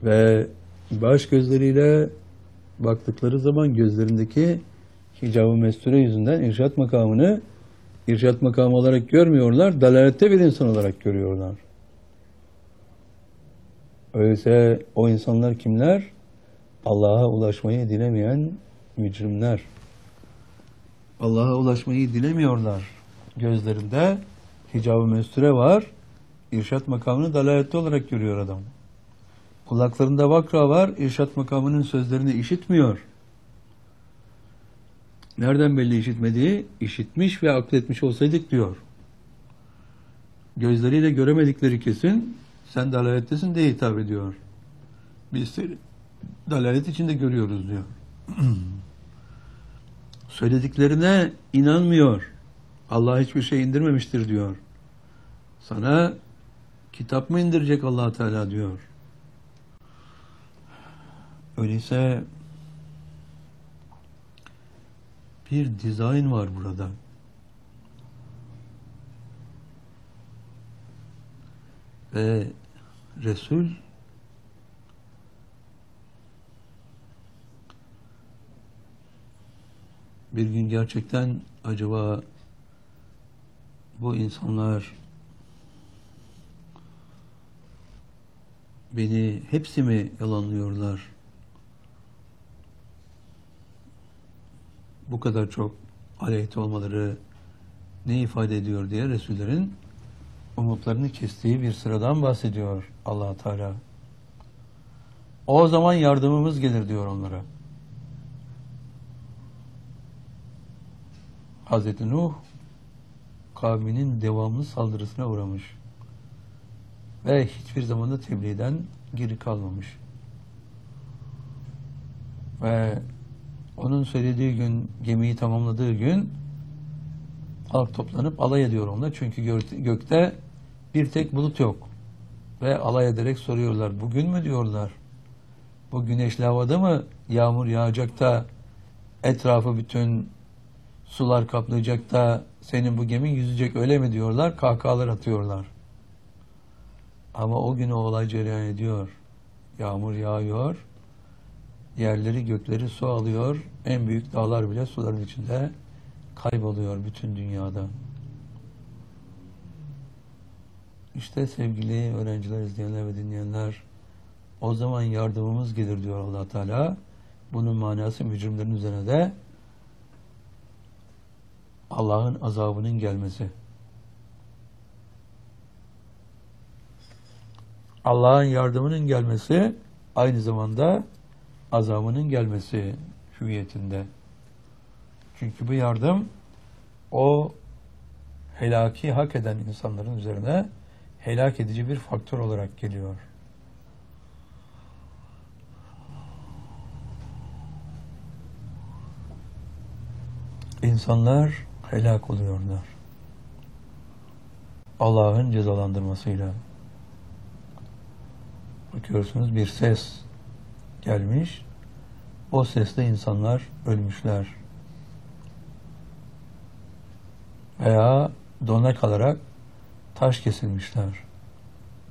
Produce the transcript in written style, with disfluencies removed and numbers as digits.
Ve baş gözleriyle baktıkları zaman gözlerindeki hicab-ı mesture yüzünden irşat makamı olarak görmüyorlar, dalalette bir insan olarak görüyorlar. Öyleyse o insanlar kimler? Allah'a ulaşmayı dilemeyen mücrimler. Allah'a ulaşmayı dilemiyorlar. Gözlerinde hicab-ı mesture var, irşat makamını dalalette olarak görüyor adam. Kulaklarında vakra var, irşat makamının sözlerini işitmiyor. Nereden belli işitmediği? İşitmiş ve akletmiş olsaydık diyor. Gözleriyle göremedikleri kesin, sen dalalettesin diye hitap ediyor. Biz seni dalalet içinde görüyoruz diyor. Söylediklerine inanmıyor. Allah hiçbir şey indirmemiştir diyor. Sana kitap mı indirecek Allah Teala diyor. Öyleyse bir dizayn var burada. Ve Resul bir gün gerçekten acaba bu insanlar beni hepsi mi yalanlıyorlar? Bu kadar çok aleyhte olmaları ne ifade ediyor diye Resullerin umutlarını kestiği bir sıradan bahsediyor Allah Teala. O zaman yardımımız gelir diyor onlara. Hazreti Nuh kavminin devamlı saldırısına uğramış ve hiçbir zaman da tebliğden geri kalmamış. Ve onun söylediği gün, gemiyi tamamladığı gün halk toplanıp alay ediyor onunla. Çünkü gökte bir tek bulut yok. Ve alay ederek soruyorlar. Bugün mü diyorlar? Bu güneşli havada mı yağmur yağacak da etrafı bütün sular kaplayacak da senin bu gemin yüzecek öyle mi diyorlar? Kahkahalar atıyorlar. Ama o gün o olay cereyan ediyor. Yağmur yağıyor. Yerleri gökleri su alıyor. En büyük dağlar bile suların içinde kayboluyor bütün dünyada. İşte sevgili öğrenciler, izleyenler ve dinleyenler, o zaman yardımımız gelir diyor Allah Teala. Bunun manası mücrimlerin üzerine de Allah'ın azabının gelmesi. Allah'ın yardımının gelmesi aynı zamanda azabının gelmesi hüviyetinde. Çünkü bu yardım o helaki hak eden insanların üzerine helak edici bir faktör olarak geliyor. İnsanlar helak oluyorlar. Allah'ın cezalandırmasıyla. Bakıyorsunuz bir ses gelmiş. O sesle insanlar ölmüşler. Veya dona kalarak taş kesilmişler.